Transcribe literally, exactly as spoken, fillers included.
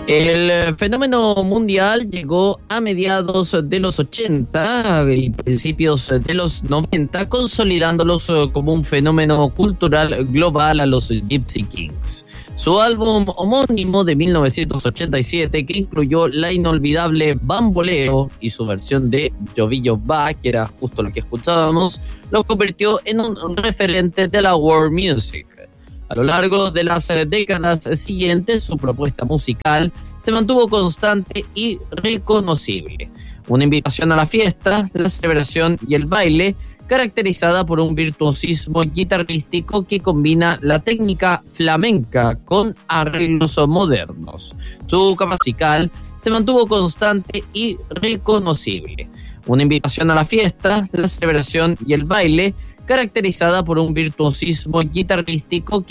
El fenómeno mundial llegó a mediados de los ochenta y principios de los noventa, consolidándolos como un fenómeno cultural global a los Gypsy Kings. Su álbum homónimo de mil novecientos ochenta y siete, que incluyó la inolvidable Bamboleo y su versión de Jovillo Va, que era justo lo que escuchábamos, lo convirtió en un referente de la world music. A lo largo de las décadas siguientes, su propuesta musical se mantuvo constante y reconocible. Una invitación a la fiesta, la celebración y el baile, caracterizada por un virtuosismo guitarrístico que combina la técnica flamenca con arreglos modernos. Su cama musical se mantuvo constante y reconocible. Una invitación a la fiesta, la celebración y el baile, caracterizada por un virtuosismo guitarrístico que